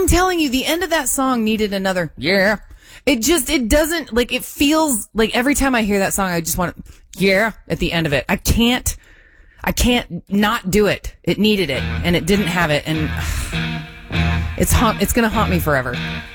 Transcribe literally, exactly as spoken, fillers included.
I'm telling you, the end of that song needed another, yeah. It just, it doesn't, like, it feels like every time I hear that song, I just want, yeah, at the end of it. I can't, I can't not do it. It needed it, and it didn't have it, and it's haunt, it's gonna haunt me forever.